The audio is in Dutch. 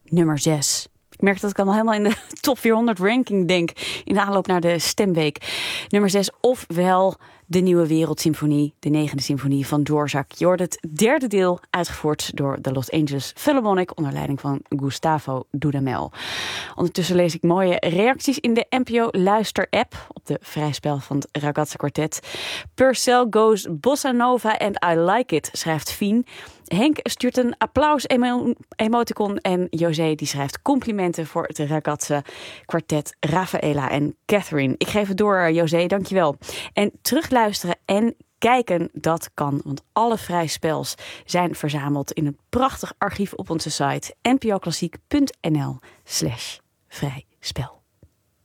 nummer 6. Ik merk dat ik allemaal helemaal in de top 400 ranking denk in de aanloop naar de stemweek. Nummer 6, ofwel de Nieuwe Wereldsymfonie, de 9e symfonie van Dvorak. Je hoort het derde deel, uitgevoerd door de Los Angeles Philharmonic onder leiding van Gustavo Dudamel. Ondertussen lees ik mooie reacties in de NPO Luister-app op de vrijspel van het Ragazza Quartet. Purcell goes bossa nova and I like it, schrijft Fien. Henk stuurt een applaus-emoticon en José die schrijft complimenten voor het Ragazza Quartet, Rafaela en Catherine. Ik geef het door, José, dankjewel. En terugluisteren en kijken, dat kan, want alle vrijspels zijn verzameld in een prachtig archief op onze site npoklassiek.nl/vrijspel.